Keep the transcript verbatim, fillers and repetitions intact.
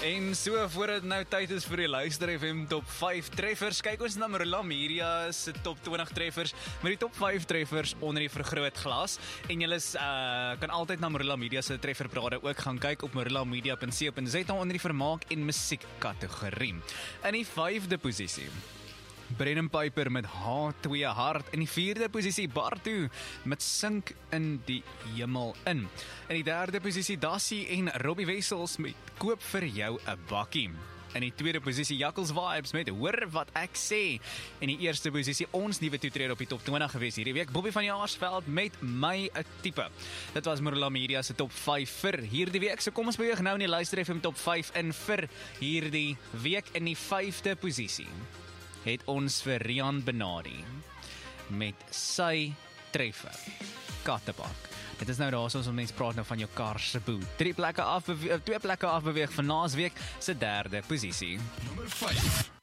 En so, voordat nou tyd is vir die Luister F M top vyf treffers, kyk ons na Marula Media se top twintig treffers, met die top vyf treffers onder die vergrootglas. En julle uh, kan altyd na Marula Media se trefferbrade ook gaan kyk op marula media punt co punt za onder die vermaak en musiek kategorie. In die vyfde posisie, Brennan Piper met H twee Hart. In die vierde posisie, Bartu met Sink in die Hemel in. In die derde posisie, Dassie en Robbie Wessels met Koop vir jou 'n bakkie. In die tweede posisie, Jackals Vibes met Hoor wat ek sê. In die eerste posisie, ons nuwe toetreder op die top twintig gewees hierdie week, Bobby van Jaarsveld met My 'n Tipe. Dit was Marula Media se top vyf vir hierdie week. So kom ons beweeg nou in die Luister F M top vyf in vir hierdie week. In die vyfde posisie het ons vir Rian Benadi met sy treffer, Kattepak. Dit is nou daar soos ons mense praat nou van jou kar se boot. Drie plekke afbeweeg, twee plekke afbeweeg van naasweek se derde posisie. Nommer vyf.